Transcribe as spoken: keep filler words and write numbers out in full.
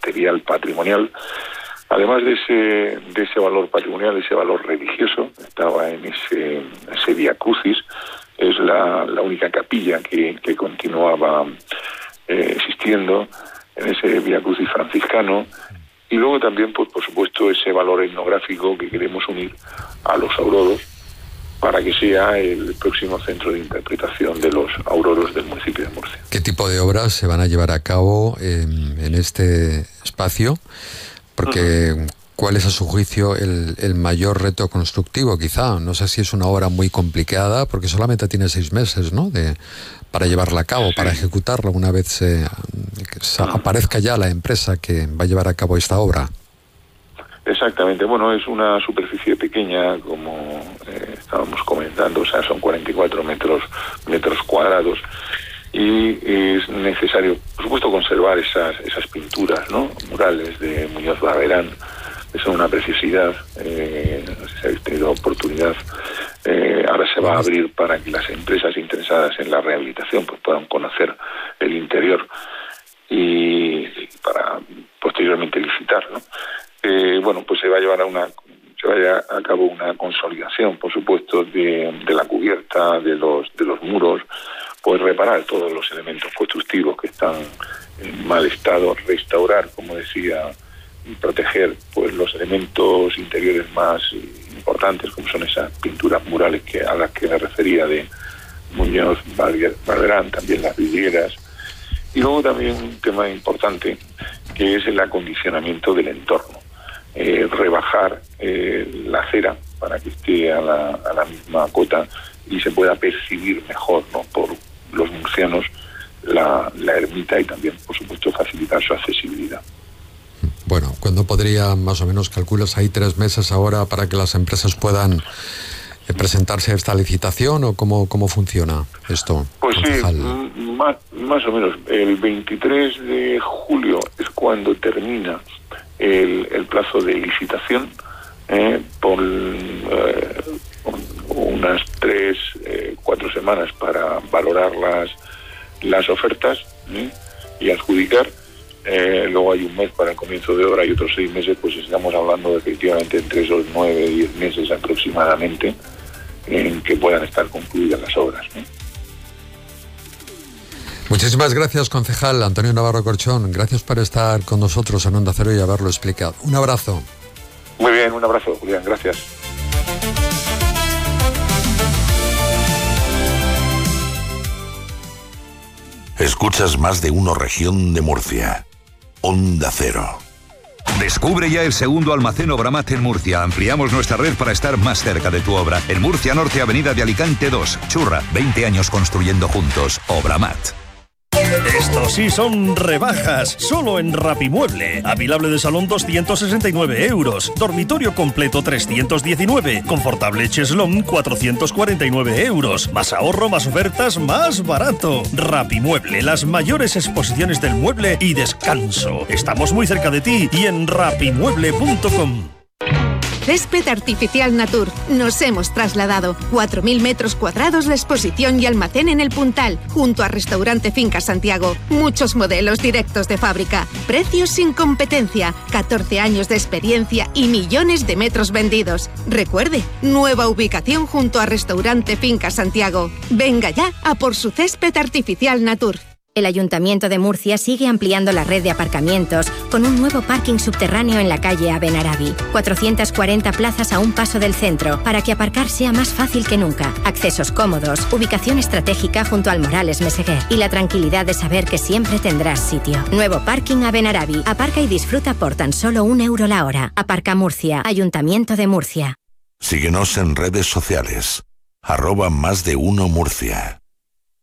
material patrimonial. Además de ese, de ese valor patrimonial, ese valor religioso, estaba en ese, ese Vía Crucis. Es la, la única capilla que, que continuaba eh, existiendo en ese Vía Crucis franciscano. Y luego también, pues por supuesto, ese valor etnográfico que queremos unir a los auroros para que sea el próximo centro de interpretación de los auroros del municipio de Murcia. ¿Qué tipo de obras se van a llevar a cabo eh, en este espacio? Porque, uh-huh. ¿cuál es a su juicio el, el mayor reto constructivo? Quizá, no sé si es una obra muy complicada, porque solamente tiene seis meses, ¿no?, de, para llevarla a cabo, sí. para ejecutarla, una vez se, se uh-huh. aparezca ya la empresa que va a llevar a cabo esta obra. Exactamente, bueno, es una superficie pequeña, como eh, estábamos comentando, o sea, son cuarenta y cuatro metros, metros cuadrados, y es necesario, por supuesto, conservar esas esas pinturas, ¿no?, murales de Muñoz Barberán, que son una preciosidad. Eh, no sé si habéis tenido oportunidad, eh, ahora se va a abrir para que las empresas interesadas en la rehabilitación pues puedan conocer el interior y, y para posteriormente licitar, ¿no? Eh, bueno, pues se va a llevar a una se va a llevar a cabo una consolidación, por supuesto, de, de la cubierta, de los de los muros, pues reparar todos los elementos constructivos que están en mal estado, restaurar, como decía, y proteger pues los elementos interiores más importantes, como son esas pinturas murales que a las que me refería de Muñoz Barberán, también las vidrieras. Y luego también un tema importante, que es el acondicionamiento del entorno. Eh, rebajar eh, la acera para que esté a la, a la misma cota y se pueda percibir mejor, ¿no?, por los murcianos la, la ermita, y también, por supuesto, facilitar su accesibilidad. Bueno, ¿cuándo podría, más o menos, calculas, hay tres meses ahora para que las empresas puedan eh, presentarse a esta licitación, o cómo, cómo funciona esto? Pues concejal? sí, más, más o menos. El veintitrés de julio es cuando termina El, el plazo de licitación, eh, por eh, unas tres, eh, cuatro semanas para valorar las las ofertas eh, y adjudicar. Eh, luego hay un mes para el comienzo de obra y otros seis meses, pues estamos hablando de, efectivamente, entre esos nueve, diez meses aproximadamente, en que puedan estar concluidas las obras, ¿no? Muchísimas gracias, concejal Antonio Navarro Corchón. Gracias por estar con nosotros en Onda Cero y haberlo explicado. Un abrazo. Muy bien, un abrazo, Julián. Gracias. Escuchas Más de Uno Región de Murcia. Onda Cero. Descubre ya el segundo almacén Obramat en Murcia. Ampliamos nuestra red para estar más cerca de tu obra. En Murcia Norte, Avenida de Alicante dos. Churra, veinte años construyendo juntos. Obramat. Estos sí son rebajas, solo en Rapimueble. Avilable de salón doscientos sesenta y nueve euros, dormitorio completo trescientos diecinueve, confortable cheslón cuatrocientos cuarenta y nueve euros. Más ahorro, más ofertas, más barato. Rapimueble, las mayores exposiciones del mueble y descanso. Estamos muy cerca de ti y en rapimueble punto com. Césped Artificial Natur. Nos hemos trasladado. cuatro mil metros cuadrados de exposición y almacén en el Puntal, junto a Restaurante Finca Santiago. Muchos modelos directos de fábrica. Precios sin competencia. catorce años de experiencia y millones de metros vendidos. Recuerde, nueva ubicación junto a Restaurante Finca Santiago. Venga ya a por su Césped Artificial Natur. El Ayuntamiento de Murcia sigue ampliando la red de aparcamientos con un nuevo parking subterráneo en la calle Abenarabi. cuatrocientas cuarenta plazas a un paso del centro para que aparcar sea más fácil que nunca. Accesos cómodos, ubicación estratégica junto al Morales Meseguer y la tranquilidad de saber que siempre tendrás sitio. Nuevo parking Abenarabi. Aparca y disfruta por tan solo un euro la hora. Aparca Murcia. Ayuntamiento de Murcia. Síguenos en redes sociales. Arroba Más de Uno Murcia.